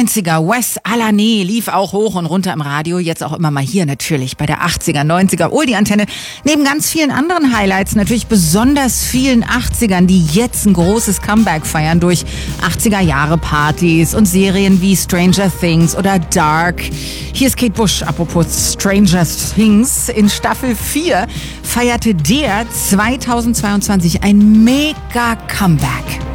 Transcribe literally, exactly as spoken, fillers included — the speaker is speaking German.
neunziger, Wes Alané lief auch hoch und runter im Radio, jetzt auch immer mal hier natürlich bei der achtziger, neunziger Oldie-Antenne. Neben ganz vielen anderen Highlights natürlich besonders vielen achtzigern, die jetzt ein großes Comeback feiern durch achtziger-Jahre-Partys und Serien wie Stranger Things oder Dark. Hier ist Kate Bush, apropos Stranger Things. In Staffel vier feierte der zweitausendzweiundzwanzig ein mega Comeback.